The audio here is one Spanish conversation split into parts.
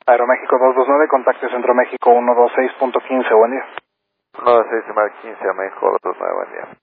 Aeroméxico 229, contacto Centro México 126.15, buen día. 126.15 a México 229, buen día.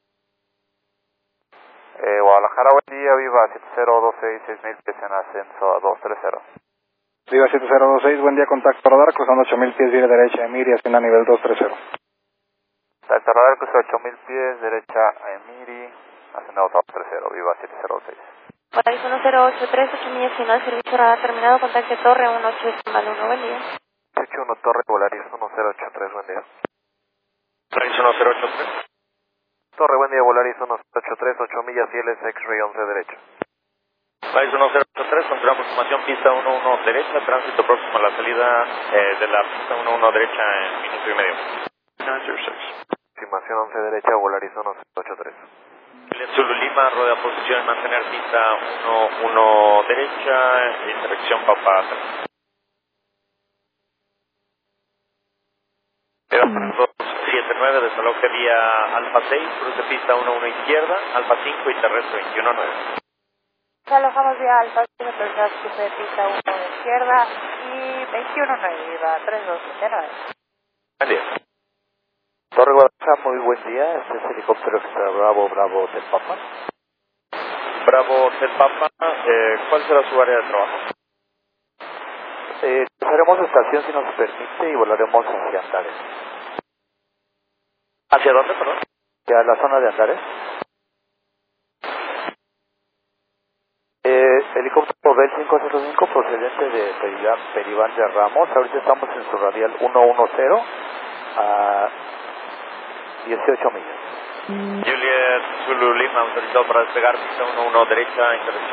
Guadalajara, buen día, Viva 7026, 6000 pies en ascenso a 230. Viva 7026, buen día, contacto radar, cruzando 8000 pies, vía derecha, Emiri, haciendo a nivel 230. Contacto radar, cruza 8000 pies, derecha a Emiri, haciendo a 230, Viva 7026. Paraíso 1083, 8 millas final, servicio radar terminado, contacte Torre 18-1, buen día. 81 Torre, Volaris 1083, buen día. Paraíso 1083. Torre, buen día, Volaris 1083, 8 millas fieles, X-Ray 11 derecha. Paraíso 1083, confirmamos formación pista 11 derecha, tránsito próximo a la salida de la pista 11 derecha en minuto y medio. 906. Estimación 11 derecha, Volaris 1083. Zulu Lima, rueda posición, mantener pista 11 derecha, dirección Papa. Eva 279, desaloje vía Alfa 6, cruce pista 11 izquierda, Alfa 5 y terrestre 219. Alojamos vía Alfa, terminal, cruce de pista 1 de izquierda y 219, Viva 3279. Buen día. Torre Guadalajara, muy buen día. Este es helicóptero extra Bravo, Bravo del Papa. Bravo del Papa, ¿cuál será su área de trabajo? Cruzaremos la estación si nos permite y volaremos hacia Andares. ¿Hacia dónde, perdón? Ya la zona de Andares. Helicóptero Bell 505 procedente de Peribán de Ramos. Ahorita estamos en su radial 110 a 18 millas. Juliet Zulu Lima, autorizado para despegar, pista 11 derecha, intervención